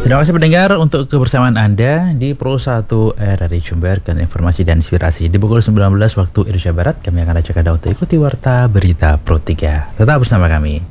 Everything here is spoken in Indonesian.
Terima kasih pendengar untuk kebersamaan Anda di Pro 1 RRI Jember dengan informasi dan inspirasi. Di pukul 19 waktu Indonesia Barat, kami akan ajak Anda untuk ikuti Warta Berita Pro 3. Tetap bersama kami.